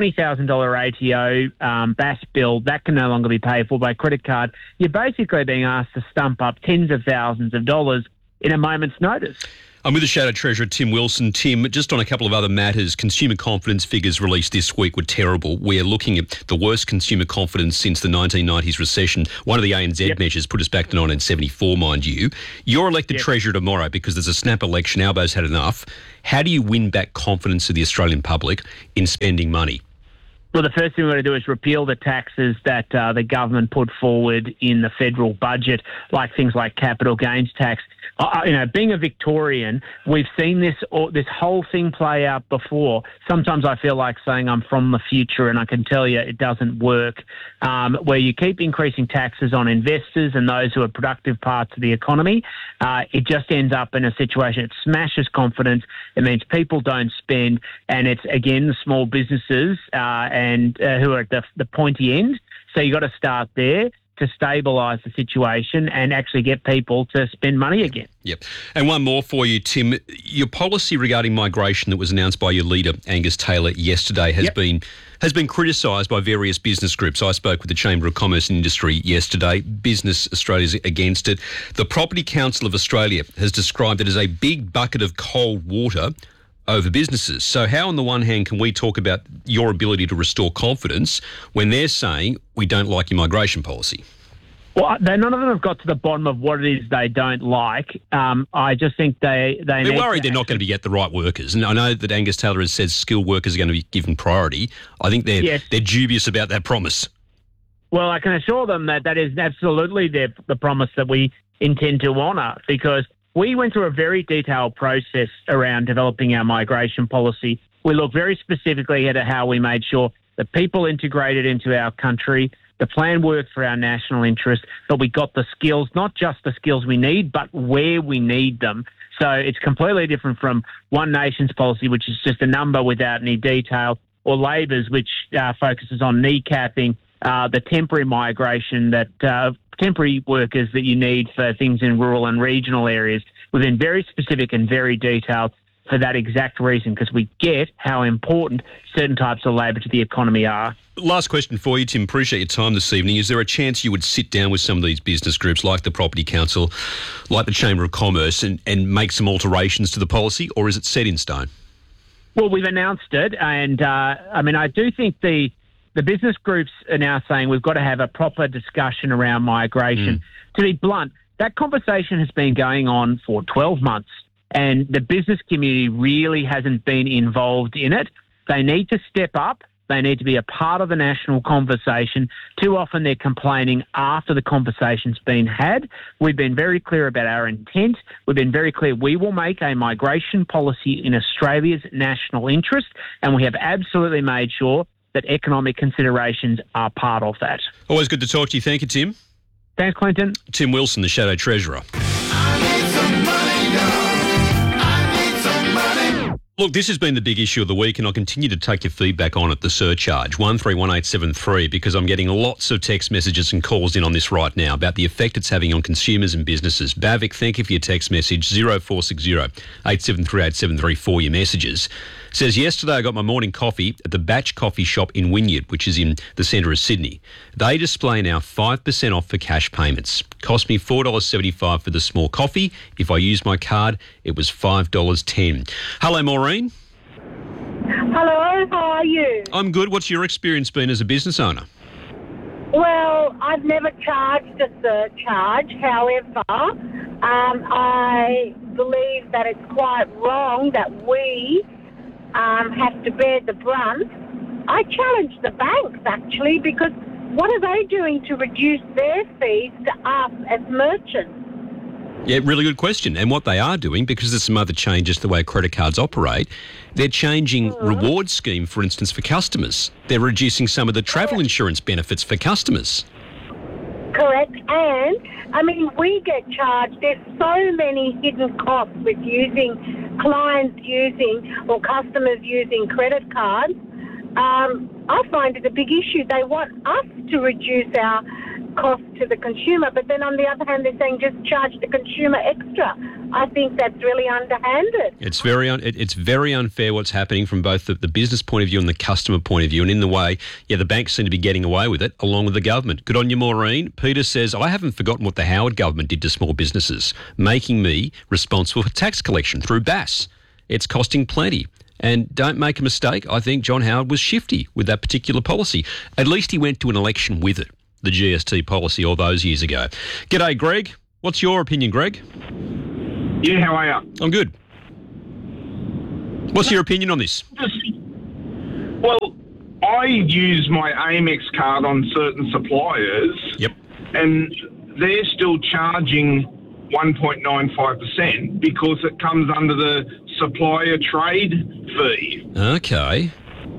$20,000 ATO BAS bill, that can no longer be paid for by credit card. You're basically being asked to stump up tens of thousands of dollars in a moment's notice. I'm with the Shadow Treasurer, Tim Wilson. Tim, just on a couple of other matters, consumer confidence figures released this week were terrible. We're looking at the worst consumer confidence since the 1990s recession. One of the ANZ measures put us back to 1974, mind you. You're elected Treasurer tomorrow because there's a snap election. Albo's had enough. How do you win back confidence of the Australian public in spending money? Well, the first thing we're going to do is repeal the taxes that the government put forward in the federal budget, like things like capital gains tax. Being a Victorian, we've seen this whole thing play out before. Sometimes I feel like saying I'm from the future, and I can tell you it doesn't work. Where you keep increasing taxes on investors and those who are productive parts of the economy, it just ends up in a situation. It smashes confidence. It means people don't spend, and it's again the small businesses and who are at the pointy end. So you've got to start there to stabilise the situation and actually get people to spend money again. Yep. And one more for you, Tim. Your policy regarding migration that was announced by your leader, Angus Taylor, yesterday has been criticised by various business groups. I spoke with the Chamber of Commerce and Industry yesterday. Business Australia's against it. The Property Council of Australia has described it as a big bucket of cold water over businesses. So how, on the one hand, can we talk about your ability to restore confidence when they're saying we don't like your migration policy? Well, none of them have got to the bottom of what it is they don't like. I just think they're worried they're not going to get the right workers. And I know that Angus Taylor has said skilled workers are going to be given priority. I think they're dubious about that promise. Well, I can assure them that is absolutely the promise that we intend to honour, because we went through a very detailed process around developing our migration policy. We looked very specifically at how we made sure that people integrated into our country, the plan worked for our national interest, but we got the skills, not just the skills we need, but where we need them. So it's completely different from One Nation's policy, which is just a number without any detail, or Labor's, which focuses on kneecapping the temporary migration temporary workers that you need for things in rural and regional areas. We've been very specific and very detailed for that exact reason, because we get how important certain types of labour to the economy are. Last question for you, Tim. Appreciate your time this evening. Is there a chance you would sit down with some of these business groups like the Property Council, like the Chamber of Commerce, and make some alterations to the policy, or is it set in stone? Well, we've announced it, and I do think the business groups are now saying we've got to have a proper discussion around migration. To be blunt, that conversation has been going on for 12 months, and the business community really hasn't been involved in it. They need to step up. They need to be a part of the national conversation. Too often they're complaining after the conversation's been had. We've been very clear about our intent. We've been very clear we will make a migration policy in Australia's national interest, and we have absolutely made sure that economic considerations are part of that. Always good to talk to you. Thank you, Tim. Thanks, Clinton. Tim Wilson, the Shadow Treasurer. Look, this has been the big issue of the week, and I'll continue to take your feedback on it, the surcharge, 131873, because I'm getting lots of text messages and calls in on this right now about the effect it's having on consumers and businesses. Bavik, thank you for your text message, 0460 873 873 for your messages. Says, yesterday I got my morning coffee at the Batch Coffee Shop in Wynyard, which is in the centre of Sydney. They display now 5% off for cash payments. Cost me $4.75 for the small coffee. If I used my card, it was $5.10. Hello, Maureen. Hello, how are you? I'm good. What's your experience been as a business owner? Well, I've never charged a surcharge. However, I believe that it's quite wrong that we have to bear the brunt. I challenge the banks, actually, because what are they doing to reduce their fees to us as merchants? Yeah, really good question. And what they are doing, because there's some other changes to the way credit cards operate, they're changing reward scheme, for instance, for customers. They're reducing some of the travel insurance benefits for customers. Correct. And, I mean, we get charged. There's so many hidden costs with clients using or customers using credit cards. I find it a big issue. They want us to reduce our cost to the consumer, but then on the other hand, they're saying just charge the consumer extra. I think that's really underhanded. It's very unfair what's happening from both the business point of view and the customer point of view, and in the way, the banks seem to be getting away with it, along with the government. Good on you, Maureen. Peter says, I haven't forgotten what the Howard government did to small businesses, making me responsible for tax collection through BAS. It's costing plenty. And don't make a mistake, I think John Howard was shifty with that particular policy. At least he went to an election with it, the GST policy, all those years ago. G'day, Greg. What's your opinion, Greg? Yeah, how are you? I'm good. What's your opinion on this? Well, I use my Amex card on certain suppliers. Yep. And they're still charging 1.95% because it comes under the supplier trade fee. Okay.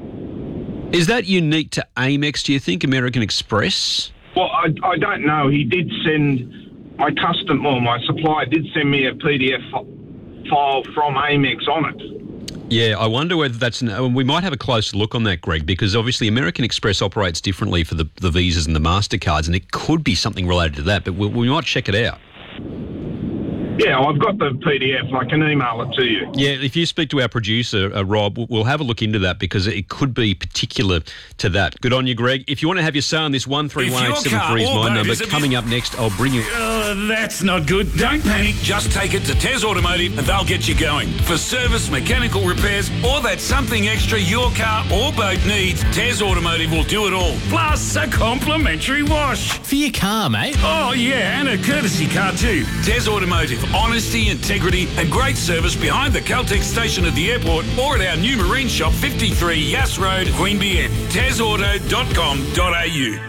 Is that unique to Amex, do you think, American Express? Well, I don't know. He did send my supplier did send me a PDF file from Amex on it. Yeah, I wonder whether that's... we might have a closer look on that, Greg, because obviously American Express operates differently for the Visas and the MasterCards, and it could be something related to that, but we might check it out. Yeah, I've got the PDF. I can email it to you. Yeah, if you speak to our producer, Rob, we'll have a look into that because it could be particular to that. Good on you, Greg. If you want to have your say on this, 131873 is my number. Coming up next, I'll bring you... That's not good. Don't panic. Just take it to Tez Automotive and they'll get you going. For service, mechanical repairs, or that something extra your car or boat needs, Tez Automotive will do it all. Plus a complimentary wash. For your car, mate. Oh, yeah, and a courtesy car too. Tez Automotive. Honesty, integrity and great service behind the Caltex station at the airport or at our new marine shop, 53 Yass Road, Queanbeyan. tezauto.com.au.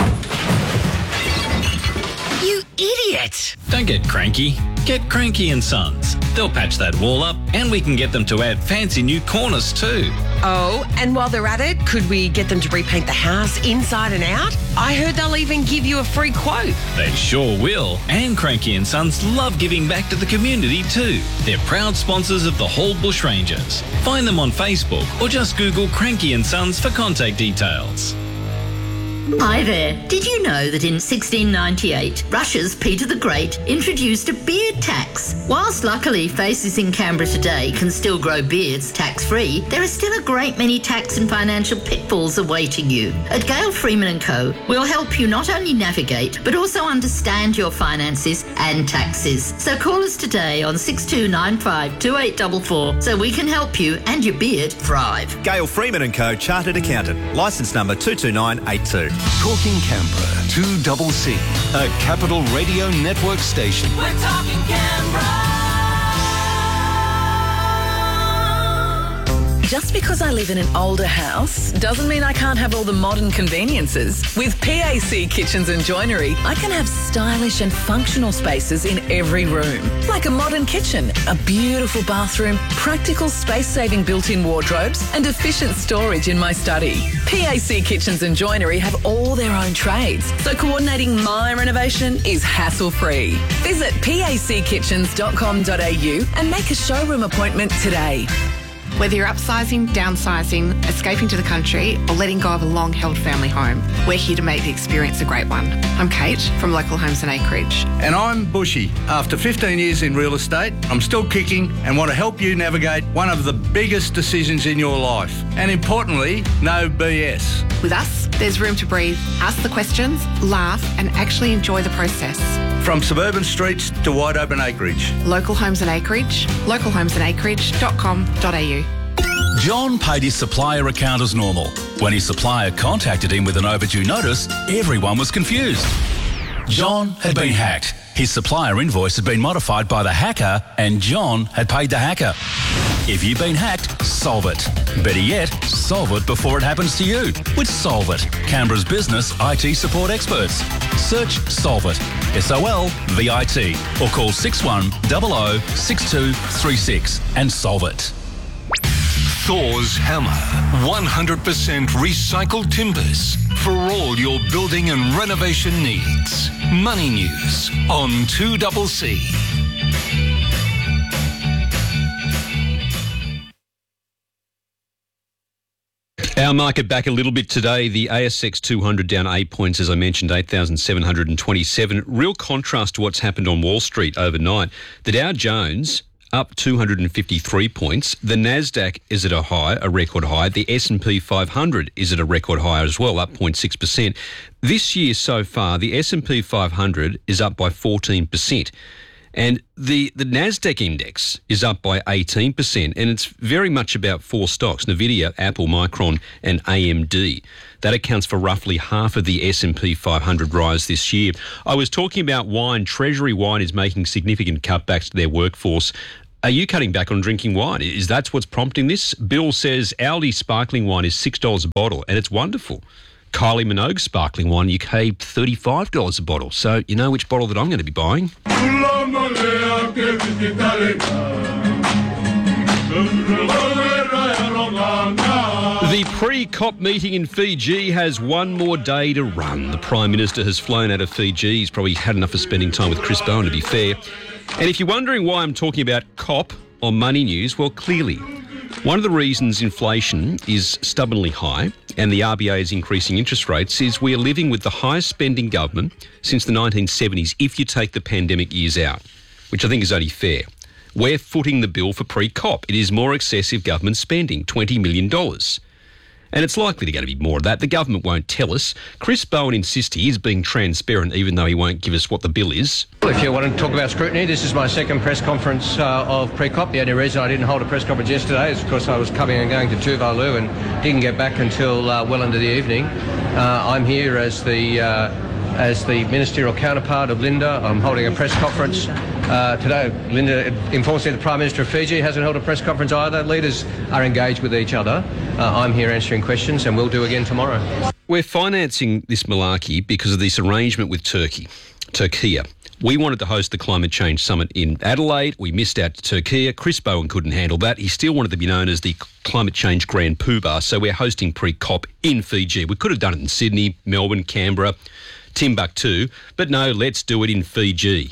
You idiot! Don't get cranky. Get Cranky and Sons. They'll patch that wall up and we can get them to add fancy new corners too. Oh, and while they're at it, could we get them to repaint the house inside and out? I heard they'll even give you a free quote. They sure will. And Cranky and Sons love giving back to the community too. They're proud sponsors of the Hall Bushrangers. Find them on Facebook or just Google Cranky and Sons for contact details. Hi there. Did you know that in 1698, Russia's Peter the Great introduced a beard tax? Whilst luckily faces in Canberra today can still grow beards tax-free, there are still a great many tax and financial pitfalls awaiting you. At Gale Freeman & Co, we'll help you not only navigate, but also understand your finances and taxes. So call us today on 6295 2844 so we can help you and your beard thrive. Gale Freeman & Co, Chartered Accountant, licence number 22982. Talking Canberra, 2CC, a Capital Radio Network station. We're talking Canberra. Just because I live in an older house doesn't mean I can't have all the modern conveniences. With PAC Kitchens and Joinery, I can have stylish and functional spaces in every room. Like a modern kitchen, a beautiful bathroom, practical space-saving built-in wardrobes and efficient storage in my study. PAC Kitchens and Joinery have all their own trades, so coordinating my renovation is hassle-free. Visit packitchens.com.au and make a showroom appointment today. Whether you're upsizing, downsizing, escaping to the country, or letting go of a long-held family home, we're here to make the experience a great one. I'm Kate from Local Homes and Acreage. And I'm Bushy. After 15 years in real estate, I'm still kicking and want to help you navigate one of the biggest decisions in your life. And importantly, no BS. With us, there's room to breathe, ask the questions, laugh, and actually enjoy the process. From suburban streets to wide open acreage. Local Homes and Acreage, localhomesandaCreage.com.au. John paid his supplier account as normal. When his supplier contacted him with an overdue notice, everyone was confused. John had been hacked. His supplier invoice had been modified by the hacker, and John had paid the hacker. If you've been hacked, solve it. Better yet, solve it before it happens to you with Solve It, Canberra's business IT support experts. Search Solve It, SOLVIT, or call 6100 6236 and solve it. Thor's Hammer, 100% recycled timbers for all your building and renovation needs. Money News on 2CC. Our market back a little bit today. The ASX 200 down 8 points, as I mentioned, 8,727. Real contrast to what's happened on Wall Street overnight. The Dow Jones up 253 points. The Nasdaq is at a record high. The S&P 500 is at a record high as well, up 0.6%. This year so far, the S&P 500 is up by 14%. And the Nasdaq index is up by 18%, and it's very much about four stocks: Nvidia, Apple, Micron, and AMD. That accounts for roughly half of the S&P 500 rise this year. I was talking about wine. Treasury Wine is making significant cutbacks to their workforce. Are you cutting back on drinking wine? Is that what's prompting this? Bill says Aldi sparkling wine is $6 a bottle, and it's wonderful. Kylie Minogue sparkling wine, UK, $35 a bottle. So you know which bottle that I'm going to be buying. The pre-COP meeting in Fiji has one more day to run. The Prime Minister has flown out of Fiji. He's probably had enough of spending time with Chris Bowen, to be fair. And if you're wondering why I'm talking about COP on Money News, well, clearly, one of the reasons inflation is stubbornly high and the RBA is increasing interest rates is we are living with the highest spending government since the 1970s, if you take the pandemic years out, which I think is only fair. We're footing the bill for pre-COP. It is more excessive government spending, $20 million. And it's likely to go to be more of that. The government won't tell us. Chris Bowen insists he is being transparent, even though he won't give us what the bill is. If you want to talk about scrutiny, this is my second press conference of pre-COP. The only reason I didn't hold a press conference yesterday is because I was coming and going to Tuvalu and didn't get back until well into the evening. I'm here as the ministerial counterpart of Linda. I'm holding a press conference today. Linda informs me the Prime Minister of Fiji hasn't held a press conference either. Leaders are engaged with each other. I'm here answering questions and we'll do again tomorrow. We're financing this malarkey because of this arrangement with Turkey. We wanted to host the Climate Change Summit in Adelaide. We missed out to Turkey. Chris Bowen couldn't handle that. He still wanted to be known as the Climate Change Grand Poobah, so we're hosting pre-COP in Fiji. We could have done it in Sydney, Melbourne, Canberra, Timbuktu, but no, let's do it in Fiji.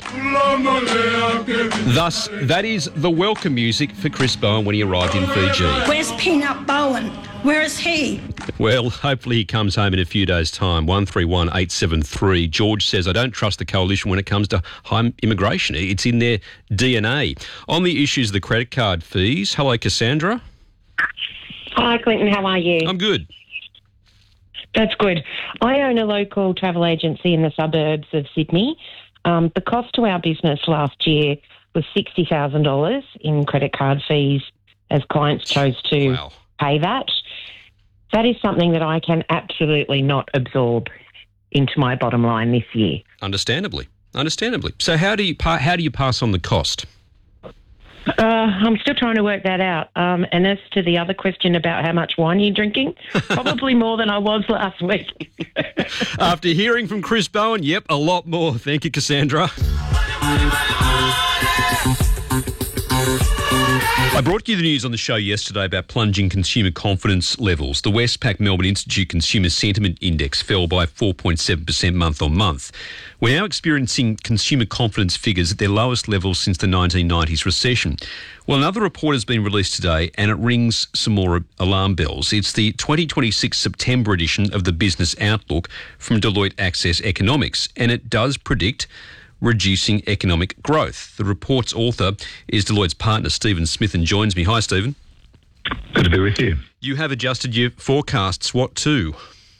Thus, that is the welcome music for Chris Bowen when he arrived in Fiji. Where's Peanut Bowen? Where is he? Well, hopefully he comes home in a few days' time. 131873. George says, I don't trust the coalition when it comes to high immigration. It's in their DNA. On the issues of the credit card fees, hello, Cassandra. Hi, Clinton. How are you? I'm good. That's good. I own a local travel agency in the suburbs of Sydney. The cost to our business last year was $60,000 in credit card fees as clients chose to pay that. That is something that I can absolutely not absorb into my bottom line this year. Understandably. So how do you pass on the cost? I'm still trying to work that out. And as to the other question about how much wine you're drinking, probably more than I was last week. After hearing from Chris Bowen, yep, a lot more. Thank you, Cassandra. I brought you the news on the show yesterday about plunging consumer confidence levels. The Westpac Melbourne Institute Consumer Sentiment Index fell by 4.7% month on month. We're now experiencing consumer confidence figures at their lowest levels since the 1990s recession. Well, another report has been released today and it rings some more alarm bells. It's the 2026 September edition of the Business Outlook from Deloitte Access Economics, and it does predict reducing economic growth. The report's author is Deloitte's partner, Stephen Smith, and joins me. Hi, Stephen. Good to be with you. You have adjusted your forecasts. What to?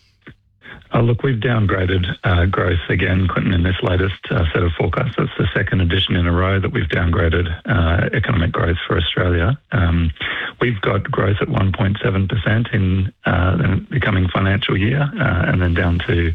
Look, we've downgraded growth again, Quentin, in this latest set of forecasts. That's the second edition in a row that we've downgraded economic growth for Australia. We've got growth at 1.7% in the coming financial year, and then down to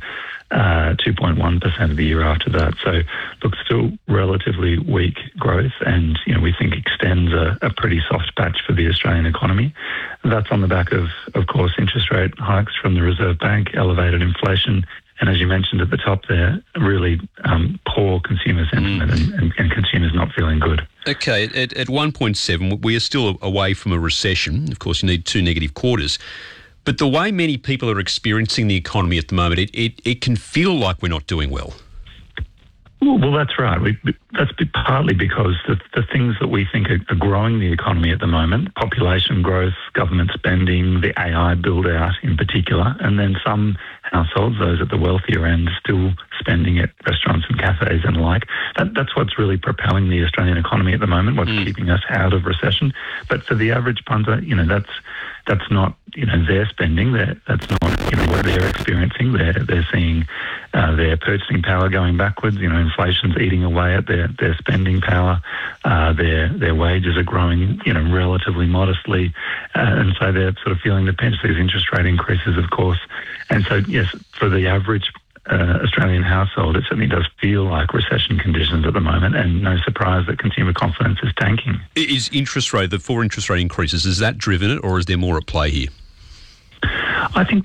2.1% of the year after that. So, look, still relatively weak growth, and we think extends a pretty soft patch for the Australian economy. That's on the back of course, interest rate hikes from the Reserve Bank, elevated inflation, and as you mentioned at the top there, really poor consumer sentiment and consumers not feeling good. Okay, at 1.7, we are still away from a recession. Of course, you need 2 negative quarters. But the way many people are experiencing the economy at the moment, it can feel like we're not doing well. Well, that's right. That's partly because the things that we think are growing the economy at the moment, population growth, government spending, the AI build-out in particular, and then some households, those at the wealthier end, still spending at restaurants and cafes and the like. That's what's really propelling the Australian economy at the moment, what's keeping us out of recession. But for the average punter, that's not their spending. That's not what they're experiencing. They're seeing their purchasing power going backwards. Inflation's eating away at their spending power. Their wages are growing relatively modestly, and so they're sort of feeling the pinch. These interest rate increases, of course, and so yes, for the average Australian household, it certainly does feel like recession conditions at the moment, and no surprise that consumer confidence is tanking. Is the 4 interest rate increases, is that driven it, or is there more at play here? I think